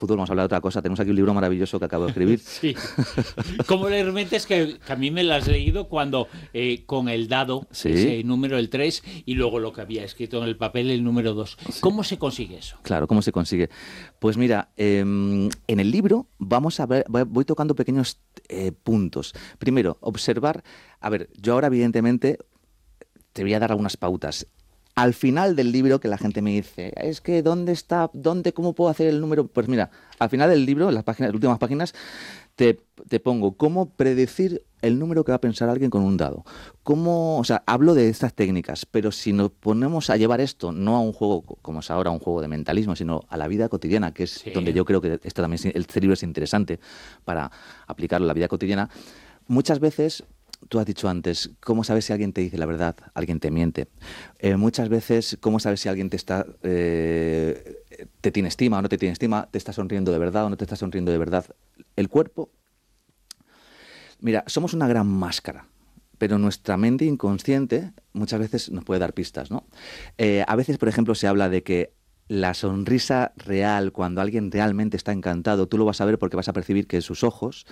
fútbol, vamos a hablar de otra cosa. Tenemos aquí un libro maravilloso que acabo de escribir. Sí. Como leer mentes, que a mí me lo has leído cuando con el dado, Sí. ese número, el 3, y luego lo que había escrito en el papel, el número 2. Sí. ¿Cómo se consigue eso? Claro, ¿cómo se consigue? Pues mira, en el libro vamos a ver, voy tocando pequeños puntos. Primero, observar. A ver, yo ahora evidentemente te voy a dar algunas pautas. Al final del libro, que la gente me dice, es que cómo puedo hacer el número? Pues mira, al final del libro, en las últimas páginas, te pongo cómo predecir el número que va a pensar alguien con un dado. O sea, hablo de estas técnicas, pero si nos ponemos a llevar esto, no a un juego como es ahora, un juego de mentalismo, sino a la vida cotidiana, que es donde yo creo que esto también, este libro es interesante para aplicarlo a la vida cotidiana. Muchas veces, tú has dicho antes, ¿cómo sabes si alguien te dice la verdad? Alguien te miente. Muchas veces, ¿cómo sabes si alguien te tiene estima o no te tiene estima? ¿Te está sonriendo de verdad o no te está sonriendo de verdad? El cuerpo. Mira, somos una gran máscara, pero nuestra mente inconsciente muchas veces nos puede dar pistas, ¿no? A veces, por ejemplo, se habla de que la sonrisa real, cuando alguien realmente está encantado, tú lo vas a ver porque vas a percibir que sus ojos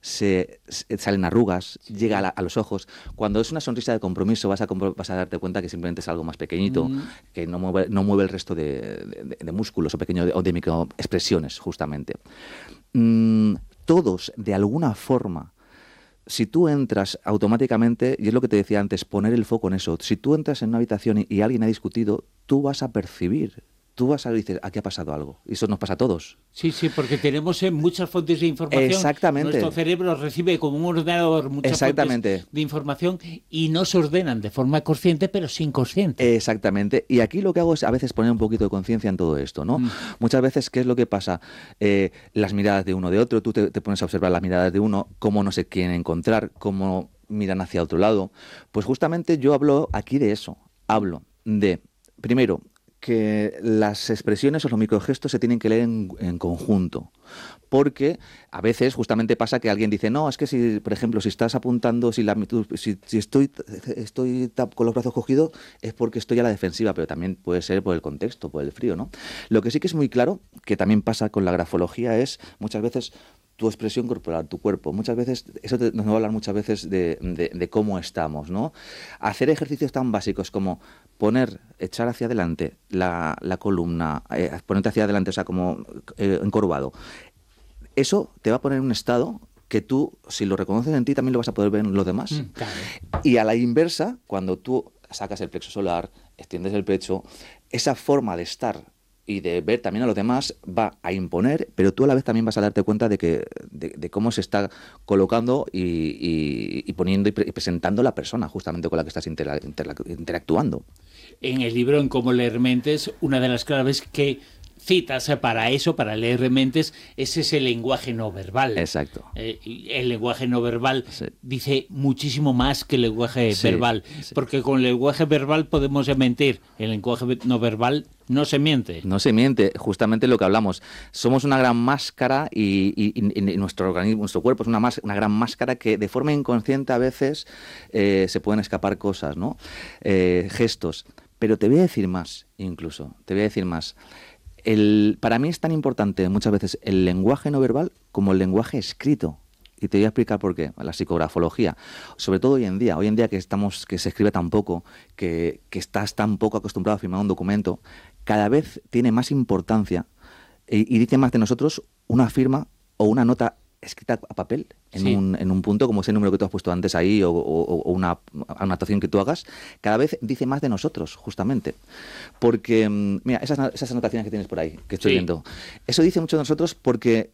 salen arrugas, llega a los ojos. Cuando es una sonrisa de compromiso, vas a darte cuenta que simplemente es algo más pequeñito, que no mueve el resto de músculos o de microexpresiones, justamente. Todos, de alguna forma, si tú entras automáticamente, y es lo que te decía antes, poner el foco en eso, si tú entras en una habitación y alguien ha discutido, tú vas a percibir. Tú vas a decir, aquí ha pasado algo. Y eso nos pasa a todos. Sí, porque tenemos muchas fuentes de información. Exactamente. Nuestro cerebro recibe como un ordenador muchas fuentes de información y no se ordenan de forma consciente, pero sin consciente. Exactamente. Y aquí lo que hago es a veces poner un poquito de conciencia en todo esto, ¿no? Muchas veces, ¿qué es lo que pasa? Las miradas de uno de otro, tú te pones a observar las miradas de uno, cómo no se quieren encontrar, cómo miran hacia otro lado. Pues justamente yo hablo aquí de eso. Hablo de, primero, que las expresiones o los microgestos se tienen que leer en conjunto, porque a veces justamente pasa que alguien dice, no, es que si, por ejemplo, si estás apuntando, si estoy con los brazos cogidos es porque estoy a la defensiva, pero también puede ser por el contexto, por el frío, ¿no? Lo que sí que es muy claro, que también pasa con la grafología, es muchas veces tu expresión corporal, tu cuerpo. Muchas veces, eso nos va a hablar muchas veces de cómo estamos, ¿no? Hacer ejercicios tan básicos como echar hacia adelante la columna, ponerte hacia adelante, o sea, como encorvado. Eso te va a poner en un estado que tú, si lo reconoces en ti, también lo vas a poder ver en los demás. Claro. Y a la inversa, cuando tú sacas el plexo solar, extiendes el pecho, esa forma de estar y de ver también a los demás va a imponer, pero tú a la vez también vas a darte cuenta de cómo se está colocando y poniendo y presentando la persona justamente con la que estás interactuando. En el libro, en Cómo leer mentes, una de las claves que citas para eso, para leer mentes, es ese lenguaje no verbal. Exacto. El lenguaje no verbal dice muchísimo más que el lenguaje verbal, porque con el lenguaje verbal podemos mentir, el lenguaje no verbal no se miente. No se miente, justamente lo que hablamos. Somos una gran máscara y nuestro organismo, nuestro cuerpo es una gran máscara que de forma inconsciente a veces se pueden escapar cosas, ¿no? Gestos. Pero te voy a decir más, incluso, para mí es tan importante muchas veces el lenguaje no verbal como el lenguaje escrito. Y te voy a explicar por qué. La psicografología, sobre todo hoy en día que se escribe tan poco, que estás tan poco acostumbrado a firmar un documento, cada vez tiene más importancia y dice más de nosotros una firma o una nota escrita a papel en un punto, como ese número que tú has puesto antes ahí o una anotación que tú hagas, cada vez dice más de nosotros, justamente. Porque, mira, esas anotaciones que tienes por ahí, que estoy viendo, eso dice mucho de nosotros porque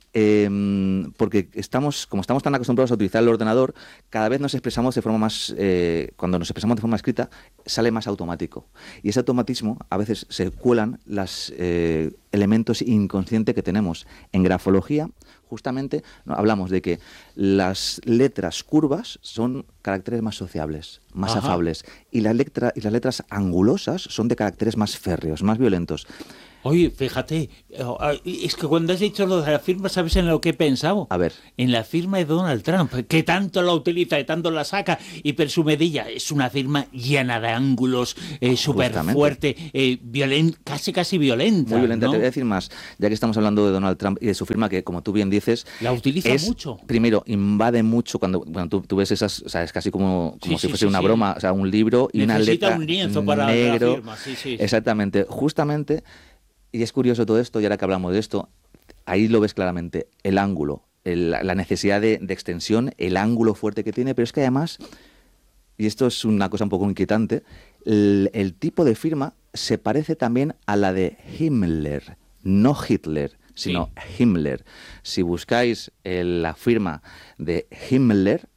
como estamos tan acostumbrados a utilizar el ordenador, cada vez nos expresamos de forma más, cuando nos expresamos de forma escrita, sale más automático. Y ese automatismo, a veces se cuelan los elementos inconscientes que tenemos. En grafología, justamente, hablamos de que las letras curvas son caracteres más sociables, más afables, y las letras angulosas son de caracteres más férreos, más violentos. Oye, fíjate, es que cuando has dicho lo de la firma, ¿sabes en lo que he pensado? A ver. En la firma de Donald Trump, que tanto la utiliza y tanto la saca y presume de ella. Es una firma llena de ángulos, súper fuerte, casi violenta. Muy violenta. ¿no? Te voy a decir más, ya que estamos hablando de Donald Trump y de su firma, que como tú bien dices... La utiliza mucho. Primero, invade mucho cuando tú ves esas, o sea, es casi como si fuese una broma, o sea, un libro y una letra un lienzo para negro. la firma. Sí. Exactamente. Justamente, y es curioso todo esto, y ahora que hablamos de esto, ahí lo ves claramente, el ángulo, la necesidad de extensión, el ángulo fuerte que tiene, pero es que además, y esto es una cosa un poco inquietante, el tipo de firma se parece también a la de Himmler, no Hitler, sino Himmler. Si buscáis la firma de Himmler,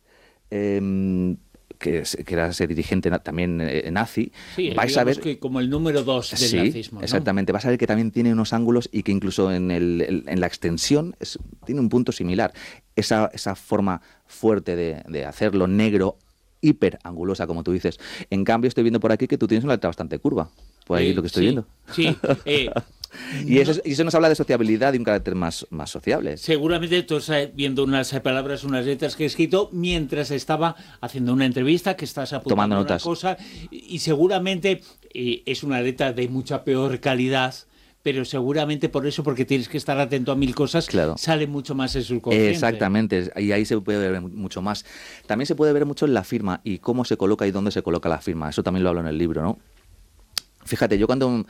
que era ese dirigente también nazi, vais a ver que como el número 2 del nazismo, ¿no? Exactamente, vas a ver que también tiene unos ángulos y que incluso en la extensión tiene un punto similar. Esa forma fuerte de hacerlo negro, hiperangulosa, como tú dices. En cambio, estoy viendo por aquí que tú tienes una letra bastante curva. Por ahí lo que estoy viendo. Sí. Y eso nos habla de sociabilidad y un carácter más sociable. Seguramente tú estás viendo unas palabras, unas letras que he escrito mientras estaba haciendo una entrevista, que estás apuntando tomando notas. Una cosa, y seguramente es una letra de mucha peor calidad, pero seguramente por eso, porque tienes que estar atento a mil cosas, sale mucho más el subconsciente. Exactamente, y ahí se puede ver mucho más. También se puede ver mucho en la firma y cómo se coloca y dónde se coloca la firma. Eso también lo hablo en el libro, ¿no? Fíjate,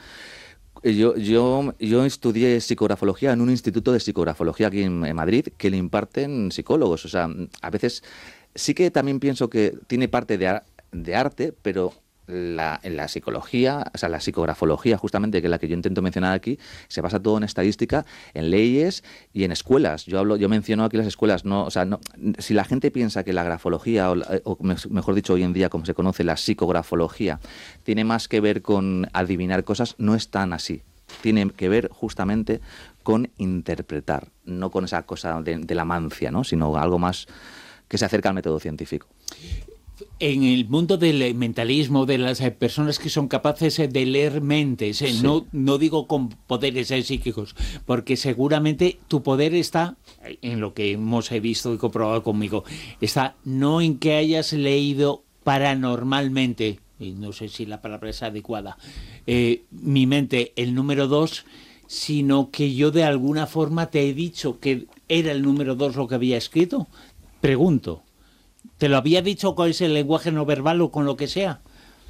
Yo estudié psicografología en un instituto de psicografología aquí en Madrid que le imparten psicólogos. O sea, a veces sí que también pienso que tiene parte de arte, pero en la psicología, o sea, la psicografología justamente, que es la que yo intento mencionar aquí, se basa todo en estadística, en leyes y en escuelas. Yo menciono aquí las escuelas, si la gente piensa que la grafología, o mejor dicho hoy en día como se conoce la psicografología, tiene más que ver con adivinar cosas, no es tan así. Tiene que ver justamente con interpretar, no con esa cosa de la mancia, ¿no? Sino algo más que se acerca al método científico. En el mundo del mentalismo, de las personas que son capaces de leer mentes, no digo con poderes psíquicos, porque seguramente tu poder está, en lo que hemos visto y comprobado conmigo, está no en que hayas leído paranormalmente, y no sé si la palabra es adecuada, mi mente, el número 2, sino que yo de alguna forma te he dicho que era el número 2 lo que había escrito. Pregunto. ¿Te lo había dicho con ese lenguaje no verbal o con lo que sea?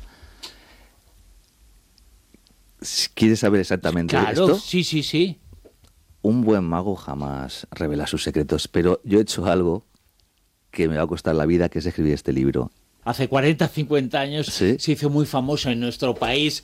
¿Quieres saber exactamente esto? Sí. Un buen mago jamás revela sus secretos, pero yo he hecho algo que me va a costar la vida, que es escribir este libro. Hace 40, 50 años se hizo muy famoso en nuestro país.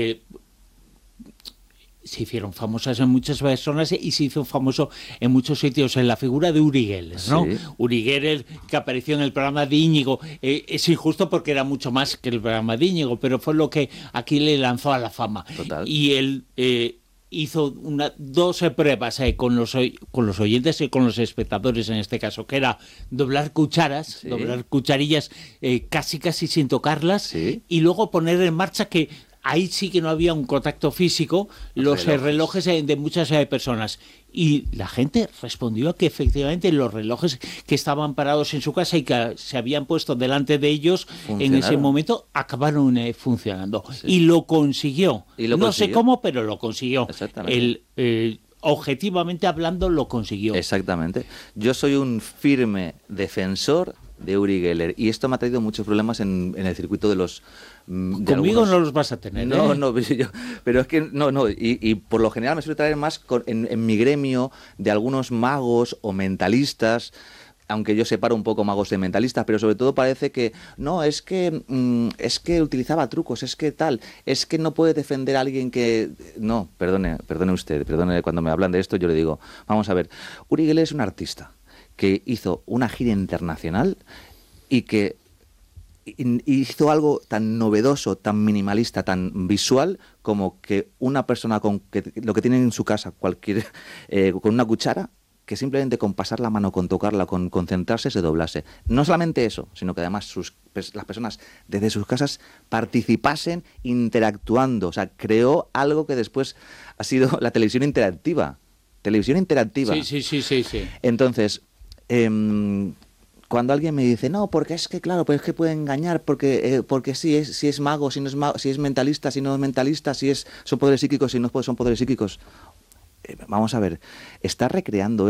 Se hicieron famosas en muchas personas y se hizo famoso en muchos sitios, en la figura de Uri Geller, ¿no? Sí. Uri Geller, que apareció en el programa de Íñigo. Es injusto porque era mucho más que el programa de Íñigo, pero fue lo que aquí le lanzó a la fama. Total. Y él hizo 2 pruebas con los oyentes y con los espectadores en este caso, que era doblar cucharas, doblar cucharillas casi sin tocarlas, y luego poner en marcha que ahí sí que no había un contacto físico, los relojes de muchas personas. Y la gente respondió a que efectivamente los relojes que estaban parados en su casa y que se habían puesto delante de ellos en ese momento acabaron funcionando. Sí. Y lo consiguió. No sé cómo, pero lo consiguió. Exactamente. Objetivamente hablando, lo consiguió. Exactamente. Yo soy un firme defensor de Uri Geller y esto me ha traído muchos problemas en el circuito de los... Conmigo no los vas a tener. No, pero es que no, y por lo general me suele traer más en mi gremio de algunos magos o mentalistas, aunque yo separo un poco magos de mentalistas, pero sobre todo parece que no, es que utilizaba trucos, es que tal, es que no puede defender a alguien que... No, perdone usted, cuando me hablan de esto yo le digo, vamos a ver, Uri Geller es un artista que hizo una gira internacional y que hizo algo tan novedoso, tan minimalista, tan visual, como que una persona con lo que tiene en su casa, con una cuchara, que simplemente con pasar la mano, con tocarla, con concentrarse, se doblase. No solamente eso, sino que además las personas desde sus casas participasen interactuando. O sea, creó algo que después ha sido la televisión interactiva. Televisión interactiva. Sí. Entonces, cuando alguien me dice, no, porque es que claro, pues es que puede engañar, porque si es mago, si no es mago, si es mentalista, si no es mentalista, son poderes psíquicos, si no son poderes psíquicos. Vamos a ver, está recreando